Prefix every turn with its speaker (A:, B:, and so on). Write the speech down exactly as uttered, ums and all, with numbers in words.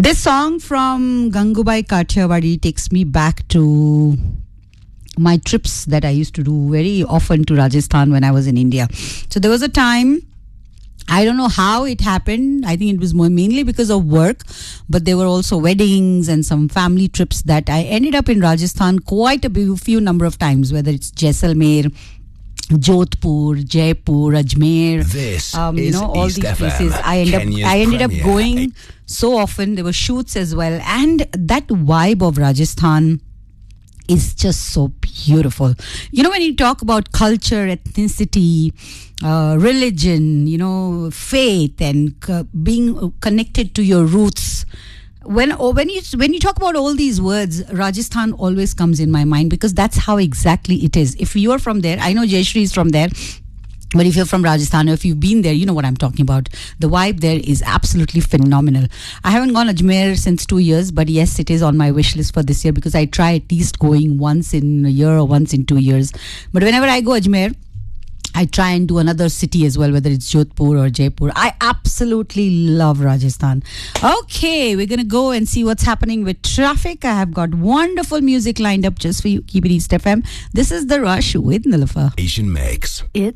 A: This song from Gangubai Kathiawadi takes me back to my trips that I used to do very often to Rajasthan when I was in India. So there was a time, I don't know how it happened. I think it was more mainly because of work, but there were also weddings and some family trips that I ended up in Rajasthan quite a few, few number of times, whether it's Jaisalmer, Jodhpur, Jaipur, Ajmer,
B: this
A: um, you
B: is
A: know, all
B: East
A: these
B: F M,
A: places. I end up,
B: Kenya's
A: I ended up
B: premier.
A: going so often. There were shoots as well, and that vibe of Rajasthan is just so beautiful. You know, when you talk about culture, ethnicity, uh, religion, you know, faith, and c- being connected to your roots. When or when you when you talk about all these words, Rajasthan always comes in my mind because that's how exactly it is. If you are from there, I know Jayashree is from there, but if you're from Rajasthan or if you've been there, you know what I'm talking about. The vibe there is absolutely phenomenal. I haven't gone Ajmer since two years, but yes, it is on my wish list for this year because I try at least going once in a year or once in two years. But whenever I go Ajmer, I try and do another city as well, whether it's Jodhpur or Jaipur. I absolutely love Rajasthan. Okay, we're going to go and see what's happening with traffic. I have got wonderful music lined up just for you. Keep it East F M. This is The Rush with Nilofer.
B: Asian Mix.
C: It's